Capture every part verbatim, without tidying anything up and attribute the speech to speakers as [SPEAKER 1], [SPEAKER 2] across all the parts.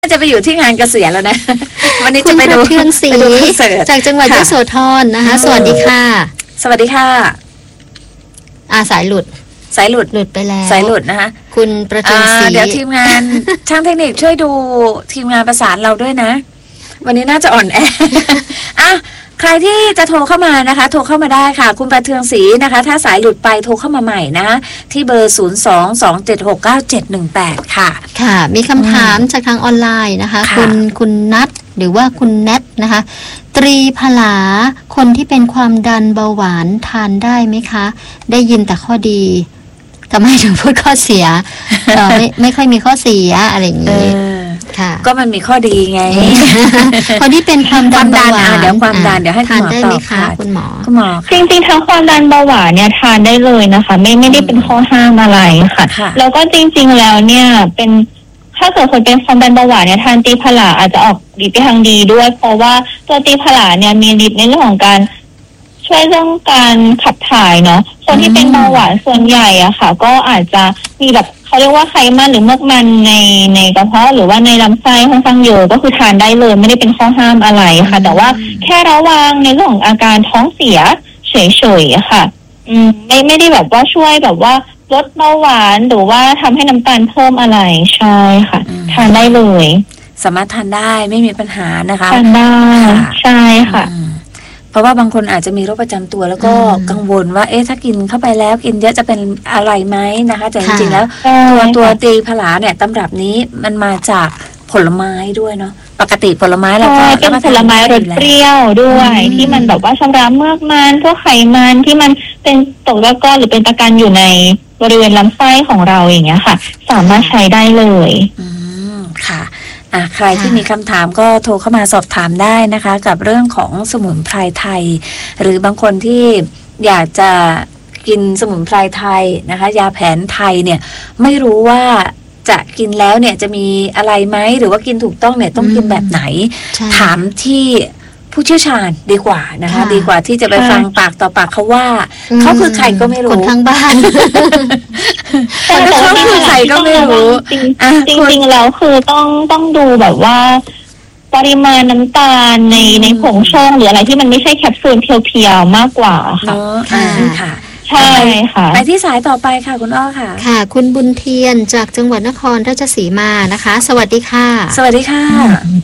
[SPEAKER 1] จะไปอยู่ที่งานเกษียณแล้วนะวันนี้จะไปดู
[SPEAKER 2] เทืองศรีจากจังหวัดยโสธรนะคะสวัสดีค่ะ
[SPEAKER 1] สวัสดีค่ะ
[SPEAKER 2] อาสายหลุด
[SPEAKER 1] สายหลุด
[SPEAKER 2] หลุดไปแล้ว
[SPEAKER 1] สายหลุดนะคะ
[SPEAKER 2] คุณประเทืองศรี
[SPEAKER 1] เดี๋ยวทีมงานช่างเทคนิคช่วยดูทีมงานประสานเราด้วยนะวันนี้น่าจะอ่อนแออ่ะใครที่จะโทรเข้ามานะคะโทรเข้ามาได้ค่ะคุณประเทืองศรีนะคะถ้าสายหลุดไปโทรเข้ามาใหม่นะที่เบอร์ศูนย์ สอง สอง เจ็ด หก เก้า เจ็ด หนึ่ง แปดค่ะ
[SPEAKER 2] ค่ะมีคำถามจากทางออนไลน์นะคะคุณคุณนัทหรือว่าคุณแนทนะคะตรีผลาคนที่เป็นความดันเบาหวานทานได้ไหมคะได้ยินแต่ข้อดีทำไมถึงพูดข้อเสีย ไม่ไม่ค่อยมีข้อเสียอะไรอย่างนี้
[SPEAKER 1] ก็มันมีข้อดีไง
[SPEAKER 2] คนที่เป็นความดันเบาหวาน
[SPEAKER 1] เดี๋ยวความดันเดี๋ยวให้คุณหมอตอบค่ะ
[SPEAKER 2] คุณหมอ
[SPEAKER 1] คุณหมอ
[SPEAKER 3] จริงๆทั้งความดันเบาหวานเนี่ยทานได้เลยนะคะไม่ไม่ได้เป็นข้อห้ามอะไรค่ะแล้วก็จริงๆแล้วเนี่ยเป็นถ้าเกิดคนเป็นความดันเบาหวานเนี่ยทานตีผลาอาจจะออกดีไปทางดีด้วยเพราะว่าตัวตีผลาเนี่ยมีฤทธิ์ในเรื่องของการช่วยเรื่องการขับถ่ายเนาะคนที่เป็นเบาหวานส่วนใหญ่อะค่ะก็อาจจะมีแบบเขาเรียกว่าไขมันหรือเมือกมันในในกระเพาะหรือว่าในลำไส้ค่อนข้างเยอะก็คือทานได้เลยไม่ได้เป็นข้อห้ามอะไรค่ะแต่ว่าแค่ระวังในเรื่องของอาการท้องเสียเฉยๆค่ะอืมไม่ไม่ได้แบบว่าช่วยแบบว่าลดเบาหวานหรือว่าทำให้น้ำตาลเพิ่มอะไรใช่ค่ะทานได้เลย
[SPEAKER 1] สามารถทานได้ไม่มีปัญหานะคะ
[SPEAKER 3] ทานได้ใช่ค่ะ
[SPEAKER 1] เพราะว่าบางคนอาจจะมีโรคประจำตัวแล้วก็กังวลว่าเอ๊ะถ้ากินเข้าไปแล้วกินเยอะจะเป็นอะไรไหมนะคะแต่จริงๆแล้วตัวตัวตีผลาเนี่ยตำรับนี้มันมาจากผลไม้ด้วยเนาะปกติผลไม้เราก็
[SPEAKER 3] เป็นผลไม้รสเปรี้ยวด้วยที่มันแบบว่าชำระเมือกมันพวกไขมันที่มันเป็นตกตะกอนหรือเป็นตะกันอยู่ในบริเวณลำไส้ของเราอย่างเงี้ยค่ะสามารถใช้ได้เลย
[SPEAKER 1] อืมค่ะอ่ะใครที่มีคำถามก็โทรเข้ามาสอบถามได้นะคะกับเรื่องของสมุนไพรไทยหรือบางคนที่อยากจะกินสมุนไพรไทยนะคะยาแผนไทยเนี่ยไม่รู้ว่าจะกินแล้วเนี่ยจะมีอะไรไหมหรือว่ากินถูกต้องเนี่ยต้องกินแบบไหนถามที่ผู้เชี่ยวชาญดีกว่านะคะดีกว่าที่จะไปฟังปากต่อปากเขาว่าเขาคือใครก็ไม่รู้
[SPEAKER 2] คนทางบ้าน
[SPEAKER 3] แต่เขาคือใครก็ไม่รู้จริงจริงๆแล้วคือต้องต้องดูแบบว่าปริมาณน้ำตาลในในผงช่องหรืออะไรที่มันไม่ใช่แคปซูลเพียวๆมากกว่าค่ะ
[SPEAKER 1] ค่ะ
[SPEAKER 3] ใช่ค่ะ
[SPEAKER 1] ไปที่สายต่อไปค่ะคุณอ้อค่ะ
[SPEAKER 2] ค่ะคุณบุญเทียนจากจังหวัดนครราชสีมานะคะสวัสดีค่ะ
[SPEAKER 1] สวัสดีค่ะ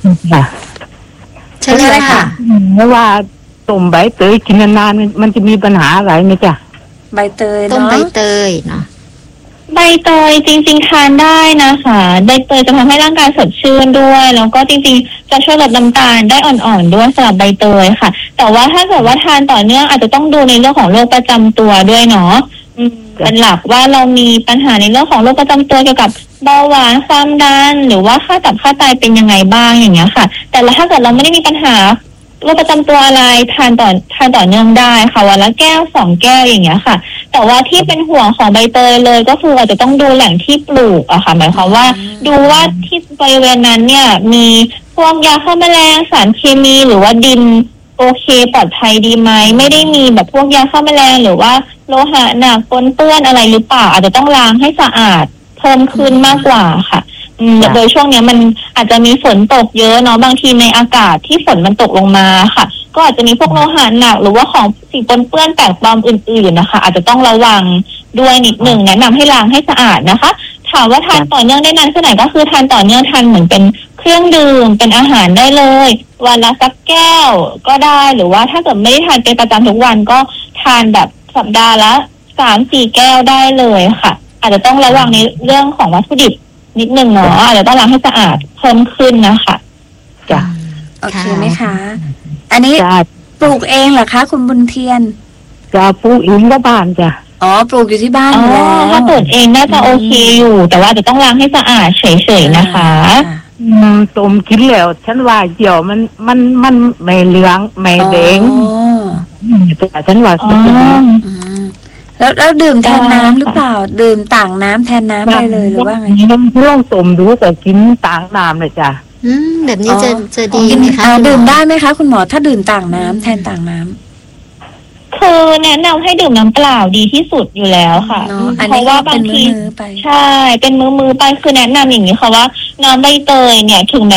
[SPEAKER 2] เชิญเลยค่ะ
[SPEAKER 4] ไม่ว่าต้มใบเตยกินนานๆมันจะมีปัญหาอะไรไหมจ๊ะ
[SPEAKER 1] ใบเตย
[SPEAKER 2] ต้มใบเตยเนาะ
[SPEAKER 3] ใบเตยจริงๆทานได้นะคะใบเตยจะทำให้ร่างกายสดชื่นด้วยแล้วก็จริงๆจะช่วยลดน้ำตาลได้อ่อนๆด้วยสำหรับใบเตยค่ะแต่ว่าถ้าเกิดว่าทานต่อเนื่องอาจจะต้องดูในเรื่องของโรคประจำตัวด้วยเนาะเป็นหลักว่าเรามีปัญหาในเรื่องของโรคประจำตัวเกี่ยวกับเบาหวานความดันหรือว่าค่าตับค่าไตเป็นยังไงบ้างอย่างเงี้ยค่ะแต่ถ้าเกิดเราไม่ได้มีปัญหาโรคประจำตัวอะไรทานต่อทานต่อเนื่องได้ค่ะวันละแก้วสองแก้วอย่างเงี้ยค่ะแต่ว่าที่เป็นห่วงของใบเตยเลยก็คืออาจจะต้องดูแหล่งที่ปลูกอะค่ะหมายความว่าดูว่าที่บริเวณนั้นเนี่ยมีพวกยาฆ่าแมลงสารเคมีหรือว่าดินโอเคปลอดภัยดีไหมไม่ได้มีแบบพวกยาฆ่าแมลงหรือว่าโลหะหนักปนเปื้อนอะไรหรือเปล่าอาจจะต้องล้างให้สะอาดเพิ่มขึ้นมากกว่าค่ะโดยช่วงนี้มันอาจจะมีฝนตกเยอะเนาะบางทีในอากาศที่ฝนมันตกลงมาค่ะก็อาจจะมีพวกโลหะหนักหรือว่าของสิ่งปนเปื้อนแปลกปลอมอื่นๆนะคะอาจจะต้องระวังด้วยนิดหนึ่งแนะนำให้ล้างให้สะอาดนะคะถามว่าทานต่อเนื่องได้นานแค่ไหนก็คือทานต่อเนื่องทานเหมือนเป็นเครื่องดื่มเป็นอาหารได้เลยวันละสักแก้วก็ได้หรือว่าถ้าเกิดไม่ได้ทานเป็นประจำทุกวันก็ทานแบบสัปดาห์ละสามสี่แก้วได้เลยค่ะอาจจะต้องระวังในเรื่องของวัตถุดิบนิดนึงเนาะอาจจะต้องล้างให้สะอาดเพิ่มขึ้นนะคะ
[SPEAKER 4] จ้ะ
[SPEAKER 1] โอเคไหมคะอันนี้ปลูกเองเหรอคะคุณบุญเทียน
[SPEAKER 4] จะปลูกเองที่บ้านจ้ะ
[SPEAKER 1] อ๋อปลูกอยู่ที่บ้านอยู่แล้ว
[SPEAKER 3] ถ้าปลูกเองน่าจะโอเคอยู่แต่ว่าจะต้องล้างให้สะอาดเฉยๆนะคะ
[SPEAKER 4] อืมต้มกินแล้วฉันว่าเกี่ยวมันมันมันไม่เหลืองไม่แดงแต่ฉันว่าสุดยอด
[SPEAKER 1] แล้วแล้วดื่มแทนน้ำหรือเปล่าดื่มต่างน้ำแทนน้ำได้เลยหรือว่าไง
[SPEAKER 4] ลองต้มดูแต่กินต่างน้ำเลยจ้ะ
[SPEAKER 2] อืมแบบนี้จะจะดีไหมคะ
[SPEAKER 1] ดื่มได้ไหมคะคุณหมอถ้าดื่มต่างน้ำแทนต่างน้ำ
[SPEAKER 3] คือแนะนำให้ดื่มน้ำเปล่าดีที่สุดอยู่แล้วค่ะเพราะว่าบางทีใช่เป็นมือมือไปคือแนะนำอย่างนี้ค่ะว่าน้ำใบเตยเนี่ยถึงแม้